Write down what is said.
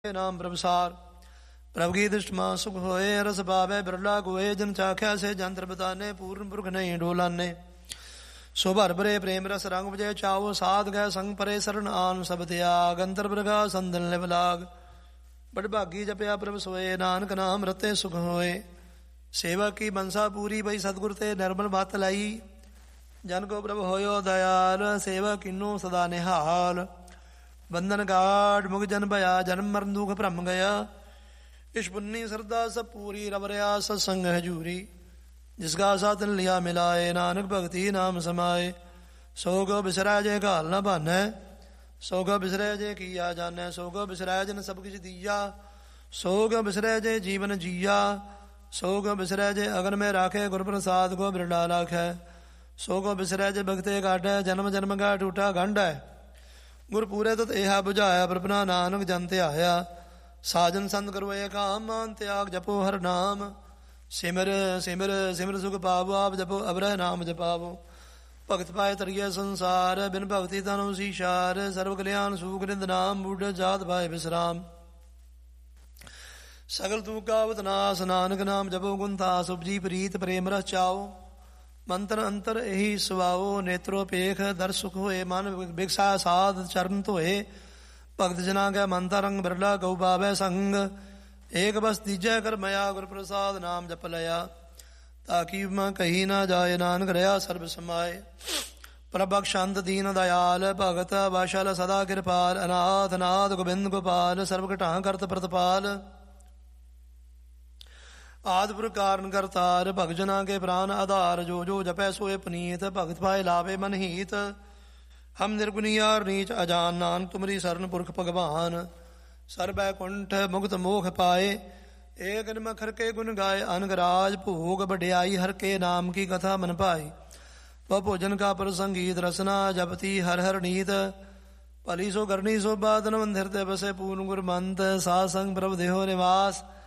नाम प्रभसार प्रभु की दृष्टमा सुख होए रस पावे बिरला गोए जन चाख्या से जंत्र बताने पूर्ण पुरख नहीं डोलाने सो भर भरे प्रेम रस रंग बजे चाओ साध गए संग परे शरण आन सब त्याग अंतर प्रगा संदन लिवलाग बड़ भागी जपया प्रभ सोए नानक नाम रते सुख होए सेवा की बंसा पूरी भई सतगुर ते निर्मल बात लाई जन को प्रभ होयो दयाल सेवा किन्नो सदा निहाल बंधन गाढ़ मुग जन भया जन्म मरण दुख भ्रम गया इस पुन्नी श्रद्धा सब पूरी रवरया सत्संग हजूरी जिसका साधन लिया मिलाए नानक भक्ति नाम समाए सोग बिसरा जय घाल न भानै सोग बिसरै जय किया जानै सोग बिसरै जन सब किछ दिया सोग बिसरै जय जीवन जिया सोग बिसरै जय अगन में राखे गुर प्रसाद को बिरला लाखै सोग बिसरै जय भगते काटै जन्म जन्म का टूटा गंढ है गुर पूरे तत एहा बुझाया प्रभना नानक जन त्याया साजन संत करो एक काम मान त्याग जपो हर नाम सिमर सिमर सिमर सुख पावो आप जपो अबरह नाम जपावो भगत पाए तरिय संसार बिन भगति तनु सीशार सर्व कल्याण सुख निंद नाम बूढ़ जात भाई विश्राम सगल तू कावत नास नानक नाम जपो गुंथा सुबजी प्रीत प्रेम रस चाओ मंत्र अंतर यही सुवाओ नेत्रो पेख दर सुख होए मन भिक्षा साध चरण धोए भगत जना गै मंता रंग बिरला गौ पावै संग एक बस तीजै कर मया गुर प्रसाद नाम जप लया ताकि मैं कही ना जाए नानक रहा सर्व समाए प्रभक शांत दीन दयाल भगत बाशल सदा कृपाल अनाथ नाथ गोविंद गोपाल सर्व घटा करत प्रतपाल आदपुर कारण करतार भगजना के प्राण आधार जो जो जपै सोए पुनीत भगत पाए लावे मन हीत हम निर्गुनियार नीच अजान नान तुमरी शरण पुरख भगवान सर बैकुंठ मुक्त मोख पाए एक नमखर के गुण गाय अनगराज भोग बड़ियाई हर के नाम की कथा मन पाई वह भोजन का प्रसंगीत रसना जपती हर हर नीत पली सो करनी सो बादन मंदिर ते बसे पूर्ण गुर मंत सासंग प्रभु देहो निवास